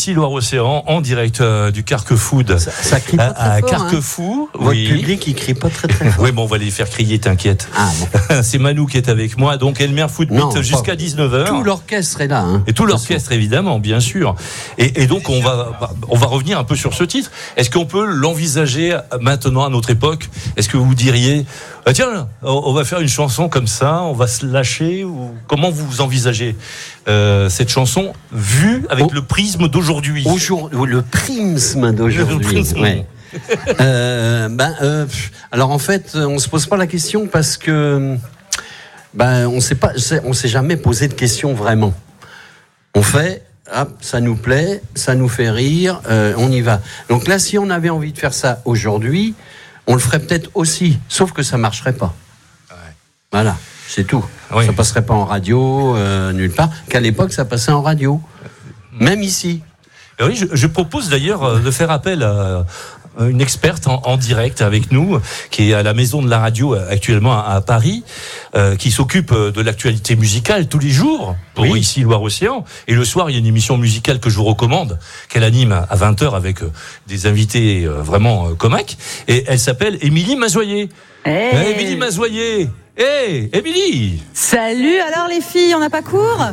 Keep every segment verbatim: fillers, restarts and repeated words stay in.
ici Loire-Océan, en direct euh, du Carquefoot. Ça, ça crie pas très à, fort. Carquefou. Hein. Votre Oui. public, il crie pas très très fort. Oui, bon, on va les faire crier, t'inquiète. Ah, bon. C'est Manou qui est avec moi, donc Elmer Footbeat jusqu'à dix-neuf heures. Tout l'orchestre est là. Hein. Et tout l'orchestre, évidemment, bien sûr. Et, et donc, on va, on va revenir un peu sur ce titre. Est-ce qu'on peut l'envisager maintenant, à notre époque? Est-ce que vous diriez, ah, tiens, on va faire une chanson comme ça, on va se lâcher, ou comment vous envisagez euh, cette chanson vue avec oh. le prisme d'aujourd'hui? Aujourd'hui, le prisme d'aujourd'hui. Le prisme. Ouais. euh, ben, euh, alors en fait, on se pose pas la question parce que ben on sait pas, on s'est jamais posé de question vraiment. On fait, hop, ça nous plaît, ça nous fait rire, euh, on y va. Donc là, si on avait envie de faire ça aujourd'hui, on le ferait peut-être aussi, sauf que ça marcherait pas. Ouais. Voilà, c'est tout. Oui. Ça passerait pas en radio, euh, nulle part. Qu'à l'époque, ça passait en radio, même ici. Et oui, je, je propose d'ailleurs de faire appel à une experte en, en direct avec nous, qui est à la Maison de la Radio actuellement à, à Paris, euh, qui s'occupe de l'actualité musicale tous les jours pour oui. ici Loire-Océan. Et le soir, il y a une émission musicale que je vous recommande, qu'elle anime à vingt heures avec des invités vraiment comiques. Et elle s'appelle Émilie Mazoyer. Hey. Émilie Mazoyer. Hé, hey, Émilie! Salut, alors les filles, on n'a pas cours?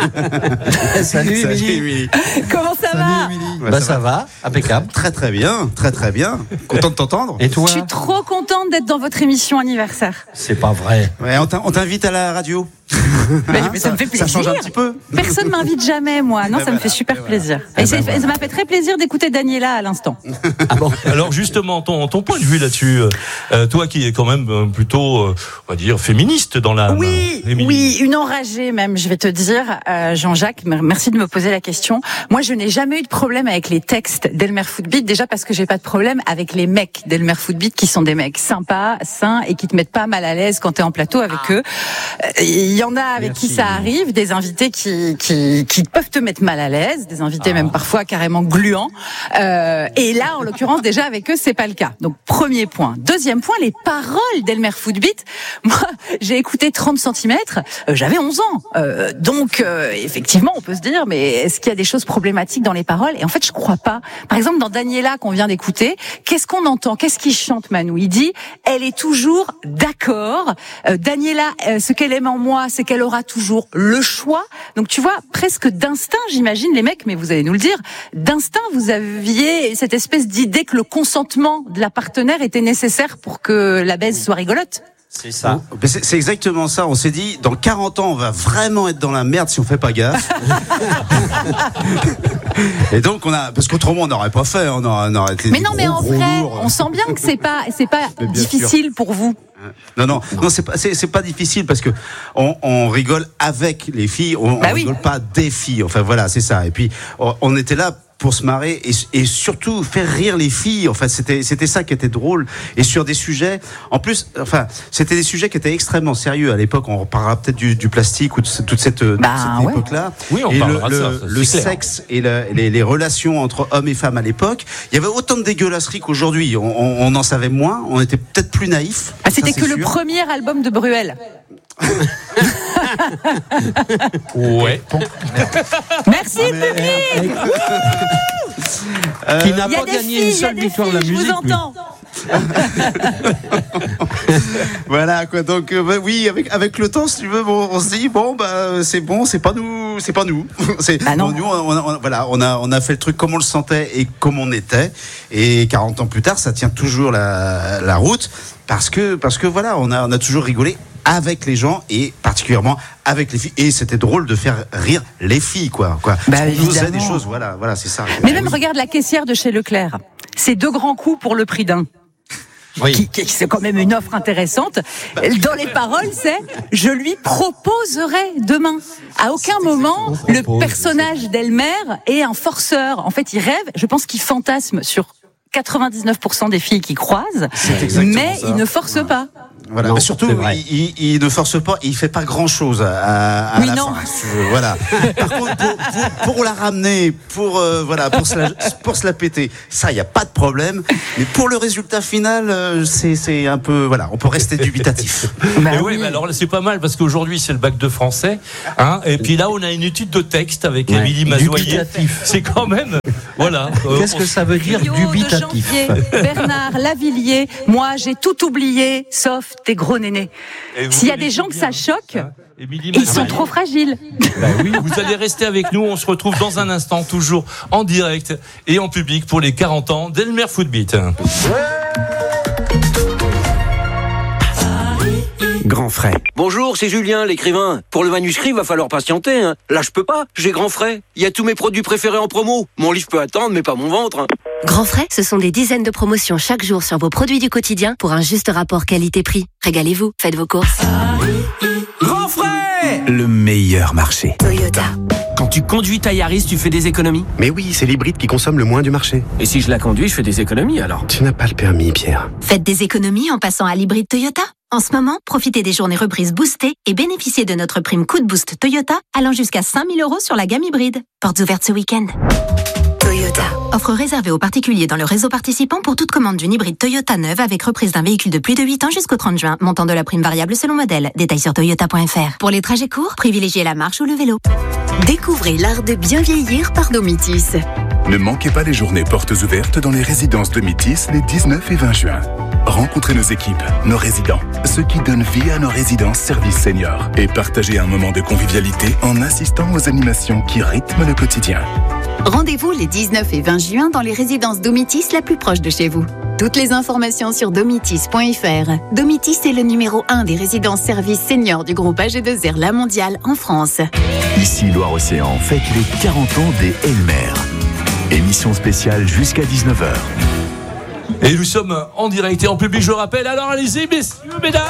Salut Émilie! Comment ça Salut, va? Émilie. Bah, bah ça, ça va, impeccable. Très très bien, très très bien. Content de t'entendre. Et toi? Je suis trop contente d'être dans votre émission anniversaire. C'est pas vrai. Ouais, on t'invite à la radio. Mais, hein, mais ça, ça me fait plaisir. Ça change un petit peu. Personne m'invite jamais, moi. Non, ça voilà, me fait super et plaisir. Voilà. Et, et ben ça m'a fait très plaisir d'écouter Daniela à l'instant. Ah bon. Alors justement, ton, ton point de vue là-dessus, euh, toi qui es quand même plutôt, euh, on va dire, féministe dans la. Oui, Émilie. Oui, une enragée même, je vais te dire, euh, Jean-Jacques. Merci de me poser la question. Moi, je n'ai jamais eu de problème avec les textes d'Elmer Footbeat, déjà parce que j'ai pas de problème avec les mecs d'Elmer Footbeat, qui sont des mecs sympas, sains et qui te mettent pas mal à l'aise quand t'es en plateau avec ah. eux. Il y en a avec Merci. Qui ça arrive, des invités qui, qui, qui peuvent te mettre mal à l'aise, des invités ah. même parfois carrément gluants. Euh, et là, en l'occurrence, déjà avec eux, c'est pas le cas. Donc, premier point. Deuxième point, les paroles d'Elmer Footbeat. Moi, j'ai écouté trente centimètres, euh, j'avais onze ans. Euh, donc, euh, effectivement, on peut se dire, mais est-ce qu'il y a des choses problématiques dans les paroles? Et en fait, je crois pas. Par exemple, dans Daniela, qu'on vient d'écouter, qu'est-ce qu'on entend? Qu'est-ce qu'il chante, Manou? Il dit, elle est toujours d'accord. Euh, Daniela, euh, ce qu'elle aime en moi, c'est qu'elle aura toujours le choix. Donc tu vois, presque d'instinct, j'imagine les mecs, mais vous allez nous le dire, d'instinct, vous aviez cette espèce d'idée que le consentement de la partenaire était nécessaire pour que la baise soit rigolote. C'est ça. C'est, c'est exactement ça. On s'est dit, dans quarante ans, on va vraiment être dans la merde si on fait pas gaffe. Et donc on a, parce qu'autrement on n'aurait pas fait, on aurait, on aurait été. Mais non, gros, mais en vrai, lourds. on sent bien que c'est pas, c'est pas difficile sûr. Pour vous. Non, non, non, c'est pas, c'est, c'est pas difficile parce que on, on rigole avec les filles, on, bah on oui. rigole pas des filles. Enfin voilà, c'est ça. Et puis on, on était là pour se marrer et, et surtout faire rire les filles. Enfin, c'était, c'était ça qui était drôle. Et sur des sujets, en plus, enfin, c'était des sujets qui étaient extrêmement sérieux. À l'époque, on parlera peut-être du, du plastique ou de toute cette, bah, cette ouais. époque-là. Oui, on et parlera le, de ça. Le, ça le sexe et la, les, les relations entre hommes et femmes à l'époque, il y avait autant de dégueulasseries qu'aujourd'hui. On, on, on en savait moins. On était peut-être plus naïfs. Ah, c'était ça, que sûr. Le premier album de Bruel. Ouais. Merci ah, le public. Euh, qui n'a pas gagné une seule victoire de la musique. Je vous entends. Voilà quoi. Donc euh, bah, oui, avec avec le temps, si tu veux, bon, on se dit bon bah c'est bon, c'est pas nous, c'est pas nous. C'est bah non. Bon, nous, on, on, voilà, on a on a fait le truc comme on le sentait et comme on était. Et quarante ans plus tard, ça tient toujours la la route parce que parce que voilà, on a on a toujours rigolé avec les gens et particulièrement avec les filles, et c'était drôle de faire rire les filles quoi quoi. Bah, on faisait des choses, voilà voilà c'est ça. Mais même regarde la caissière de chez Leclerc, c'est deux grands coups pour le prix d'un. Oui. Qui, qui, c'est quand même une offre intéressante. Dans les paroles, c'est « Je lui proposerai demain ». À aucun moment, le personnage d'Elmer est un forceur. En fait, il rêve, je pense qu'il fantasme sur quatre-vingt-dix-neuf pour cent des filles qui croisent, mais ça. Il ne force ouais. pas. Voilà. Non, mais surtout, il, il, il ne force pas, il fait pas grand chose à, à oui, la non. fin. Si tu veux. Voilà. Par contre, pour, pour, pour la ramener, pour euh, voilà, pour se la, pour se la péter, ça, il y a pas de problème. Mais pour le résultat final, euh, c'est, c'est un peu, voilà, on peut rester dubitatif. Bah, Et oui. oui, mais alors là, c'est pas mal parce qu'aujourd'hui c'est le bac de français, hein. Et puis là, on a une étude de texte avec Ouais. Émilie Mazoyer. Dubitatif. C'est quand même, voilà. Euh, Qu'est-ce que ça veut dire Rio de dubitatif? Janvier, Bernard Lavillier, moi j'ai tout oublié, sauf tes gros nénés. Et vous S'il y a des connaissez gens que ça bien, choque, hein, Émilie ils sont Mazoyer. trop fragiles. Bah oui, vous allez rester avec nous. On se retrouve dans un instant, toujours en direct et en public pour les quarante ans d'Elmer Footbeat. Grand frais. Bonjour, c'est Julien, l'écrivain. Pour le manuscrit, va falloir patienter. Hein. Là, je peux pas. J'ai grand frais. Il y a tous mes produits préférés en promo. Mon livre peut attendre, mais pas mon ventre. Hein. Grand frais, ce sont des dizaines de promotions chaque jour sur vos produits du quotidien pour un juste rapport qualité-prix. Régalez-vous, faites vos courses. Grand frais. Le meilleur marché. Toyota. Quand tu conduis ta Yaris, tu fais des économies. Mais oui, c'est l'hybride qui consomme le moins du marché. Et si je la conduis, je fais des économies alors. Tu n'as pas le permis, Pierre. Faites des économies en passant à l'hybride Toyota. En ce moment, profitez des journées reprises boostées et bénéficiez de notre prime Coup de Boost Toyota allant jusqu'à cinq mille euros sur la gamme hybride. Portes ouvertes ce week-end. Toyota. Offre réservée aux particuliers dans le réseau participant pour toute commande d'une hybride Toyota neuve avec reprise d'un véhicule de plus de huit ans jusqu'au trente juin. Montant de la prime variable selon modèle. Détails sur toyota point f r. Pour les trajets courts, privilégiez la marche ou le vélo. Découvrez l'art de bien vieillir par Domitis. Ne manquez pas les journées portes ouvertes dans les résidences Domitis les dix-neuf et vingt juin. Rencontrez nos équipes, nos résidents, ceux qui donnent vie à nos résidences services seniors et partagez un moment de convivialité en assistant aux animations qui rythment le quotidien. Rendez-vous les dix-neuf et vingt juin dans les résidences Domitis la plus proche de chez vous. Toutes les informations sur domitis point f r. Domitis est le numéro un des résidences services seniors du groupe A G deux R La Mondiale en France. Ici Loire-Océan, fête les quarante ans des Elmer. Émission spéciale jusqu'à dix-neuf heures. Et nous sommes en direct et en public, je rappelle. Alors allez-y, messieurs, mesdames.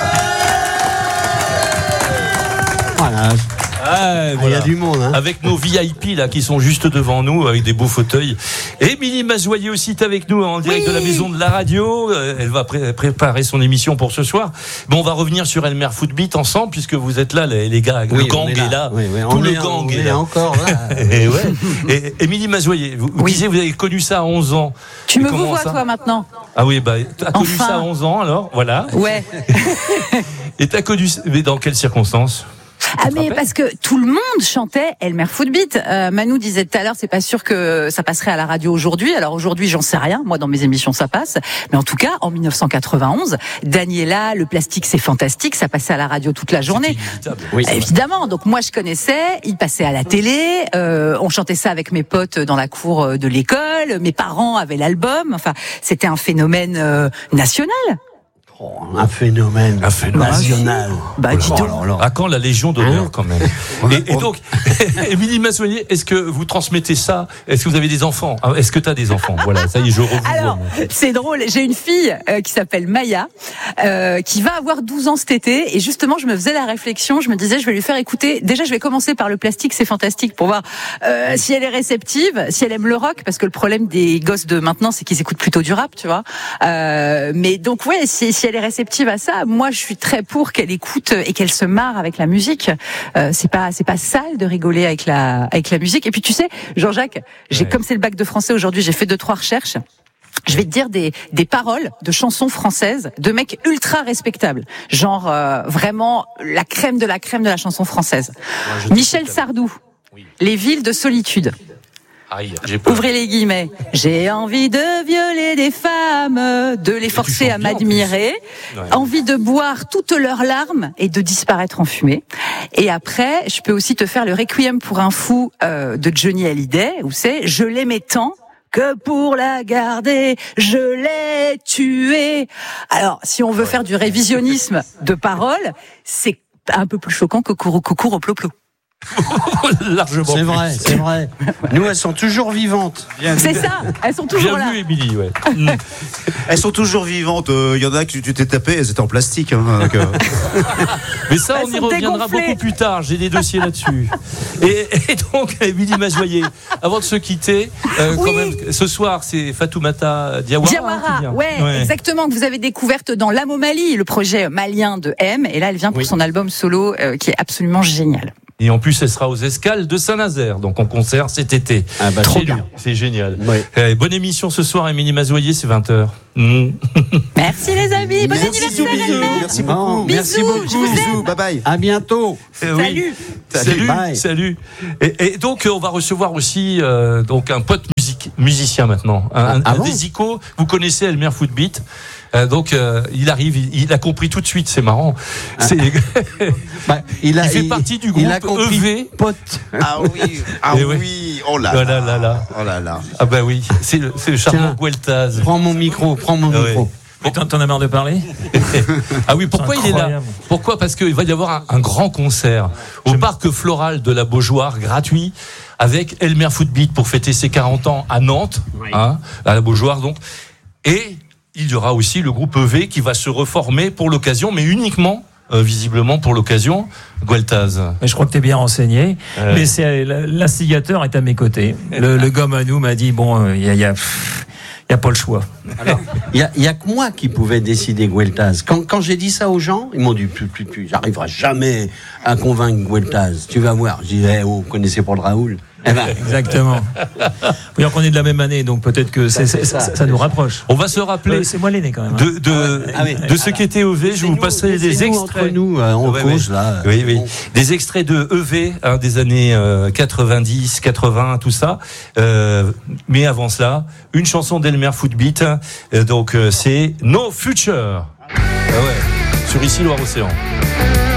Voilà. Ah, Il voilà. y a du monde, hein. Avec nos V I P là qui sont juste devant nous avec des beaux fauteuils. Émilie Mazoyer aussi est avec nous en direct Oui. de la maison de la radio. Euh, Elle va pré- préparer son émission pour ce soir. Mais on va revenir sur Elmer Footbeat ensemble puisque vous êtes là, les, les gars. Oui, le gang on est là. Oui, oui, Tout on le est, gang on est est là. encore là. Et ouais. Et Émilie Mazoyer, vous, vous Oui. disiez vous avez connu ça à onze ans. Tu Et me comment vois ça toi maintenant. Ah oui, bah t'as connu Enfin. ça à onze ans alors, voilà. Ouais. Et t'as connu, mais dans quelles circonstances? Ah te mais rappelles parce que tout le monde chantait Elmer Footbeat. Euh, Manu disait tout à l'heure, c'est pas sûr que ça passerait à la radio aujourd'hui. Alors aujourd'hui, j'en sais rien. Moi, dans mes émissions, ça passe. Mais en tout cas, en dix-neuf cent quatre-vingt-onze, Daniela, le plastique, c'est fantastique. Ça passait à la radio toute la journée. Oui, Bah, évidemment. Donc moi, je connaissais. Il passait à la télé. Euh, on chantait ça avec mes potes dans la cour de l'école. Mes parents avaient l'album. Enfin, c'était un phénomène euh, national. Oh, un phénomène, Un phénomène. national. Bah, dis donc. Oh là là. À quand la Légion d'honneur Hein quand même. Et, et donc, Émilie Mazoyer, est-ce que vous transmettez ça? Est-ce que vous avez des enfants? Ah, est-ce que tu as des enfants? Voilà, ça y est, je revois. Alors, c'est drôle. J'ai une fille euh, qui s'appelle Maya, euh, qui va avoir douze ans cet été. Et justement, je me faisais la réflexion. Je me disais, je vais lui faire écouter. Déjà, je vais commencer par le plastique, c'est fantastique, pour voir euh, si elle est réceptive, si elle aime le rock. Parce que le problème des gosses de maintenant, c'est qu'ils écoutent plutôt du rap, tu vois. Euh, mais donc, ouais, si, si elle est réceptive à ça, moi, je suis très pour qu'elle écoute et qu'elle se marre avec la musique. Euh, c'est pas, c'est pas sale de rigoler avec la, avec la musique. Et puis, tu sais, Jean-Jacques, j'ai, Ouais. comme c'est le bac de français aujourd'hui, j'ai fait deux, trois recherches. Je vais te dire des, des paroles de chansons françaises de mecs ultra respectables. Genre, euh, vraiment, la crème de la crème de la chanson française. je te Michel cite. Sardou. Oui. Les villes de solitude. Aïe, j'ai peur. Ouvrez les guillemets. J'ai envie de violer des femmes, de les forcer chantes à bien, en m'admirer, plus. Ouais. envie de boire toutes leurs larmes et de disparaître en fumée. Et après, je peux aussi te faire le Requiem pour un fou euh, de Johnny Hallyday, où c'est je l'aimais tant que pour la garder, je l'ai tuée. Alors, si on veut faire du révisionnisme de paroles, c'est un peu plus choquant que Courou Coucou au Ploplo. Largement. C'est plus. vrai, c'est vrai. Nous, elles sont toujours vivantes. Bien c'est ça, elles sont toujours Bien là. vu, Émilie, ouais. Elles sont toujours vivantes. Il euh, y en a que tu t'es tapé, elles étaient en plastique. Hein, donc, euh... Mais ça, elles on y sont reviendra dégonflées. beaucoup plus tard. J'ai des dossiers là-dessus. Et, et donc, Émilie Mazoyer, avant de se quitter, euh, Oui. quand même, ce soir, c'est Fatoumata Diawara. Diawara, qui vient. ouais, Ouais. exactement, que vous avez découverte dans l'Amomalie, le projet malien de M. Et là, elle vient pour Oui. son album solo euh, qui est absolument génial. Et en plus, elle sera aux Escales de Saint-Nazaire, donc en concert cet été. Ah bah, Trop c'est bien, bien. c'est génial. Oui. Euh, bonne émission ce soir, Émilie Mazoyer, c'est vingt heures. Mmh. Merci les amis, bon Merci, anniversaire bisous, elle-même. merci Non, beaucoup. Bisous, merci je beaucoup. vous aime. Bisous, bye bye. À bientôt. Euh, oui. Salut. Salut, Bye. salut. Et, et donc, euh, on va recevoir aussi euh, donc un pote musique, musicien maintenant, un, Ah, un, ah un bon des icônes. Vous connaissez Elmer Footbeat. Euh, donc, euh, il arrive, il, il a compris tout de suite. C'est marrant. C'est, Bah, il, a, il fait partie du groupe il a compris, E V. Pote. Ah oui, ah Eh ouais. oui, oh là Oh là, là là là. oh là là. Ah bah oui, c'est le, c'est le charmant Tiens. Gueltaz. Prends mon micro, prends mon Ah ouais. micro. Mais t'en, t'en as marre de parler? Ah oui, pourquoi il est là? Incroyable. Pourquoi? Parce qu'il va y avoir un, un grand concert au parc floral de la Beaujoire, gratuit, avec Elmer Footbeat pour fêter ses quarante ans à Nantes, hein, à la Beaujoire donc. Et il y aura aussi le groupe E V qui va se reformer pour l'occasion, mais uniquement, euh, visiblement pour l'occasion, Gueltaz. Mais je crois que t'es bien renseigné. Euh. Mais c'est, l'instigateur est à mes côtés. Le, le gomme à nous m'a dit, bon, il y a, y a, pff, y a pas le choix. Il y a, y a que moi qui pouvais décider Gueltaz. Quand, quand j'ai dit ça aux gens, ils m'ont dit plus, plus, plus, j'arriverai jamais à convaincre Gueltaz. Tu vas voir. Je dis, eh, oh, vous connaissez Paul Raoul. Eh ben, Exactement. Faut dire qu'on est de la même année, donc peut-être que c'est, c'est, ça, ça, ça nous rapproche. On va se rappeler Euh, c'est moi l'aîné quand même. de, de, Ah oui. de ce qu'était E V. Je vous passerai des laissez-nous extraits. entre nous, euh, on Ouais, cause ouais. là. Oui, oui. Bon. Des extraits de E V, hein, des années euh, quatre-vingt-dix, quatre-vingts, tout ça. Euh, mais avant cela, une chanson d'Elmer Footbeat. Euh, donc, euh, c'est No Future. Ah ouais. Sur Ici Loire Océan.